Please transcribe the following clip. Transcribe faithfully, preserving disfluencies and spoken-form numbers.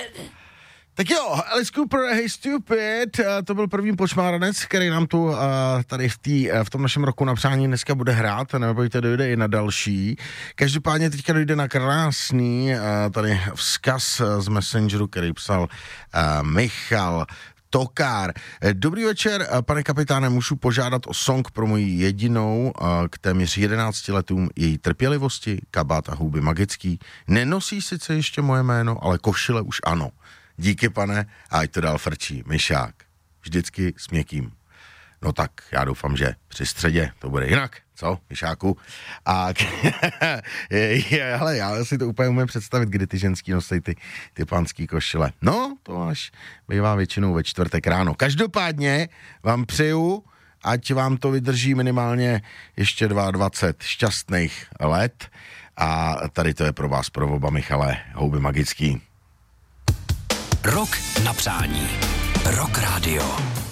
Tak jo, Alice Cooper, Hey Stupid, to byl první počmáranec, který nám tu tady v, tý, v tom našem roku na přání dneska bude hrát, nebojte, dojde i na další. Každopádně teďka dojde na krásný tady vzkaz z Messengeru, který psal Michal Tokár. Dobrý večer, pane kapitáne, můžu požádat o song pro moji jedinou k téměř jedenácti letům její trpělivosti, kabát a houby magický. Nenosí sice ještě moje jméno, ale košile už ano. Díky, pane, a ať to dál frčí. Myšák. Vždycky s měkkým. No tak, já doufám, že při středě to bude jinak. Co, Myšáku? A hele, já si to úplně umím představit, kdy ty ženský nosí ty, ty pánský košile. No, to až bývá většinou ve čtvrtek ráno. Každopádně vám přeju, ať vám to vydrží minimálně ještě dvacet dva šťastných let. A tady to je pro vás, pro oba, Michale, houby magický. Rok na přání. Rock Radio.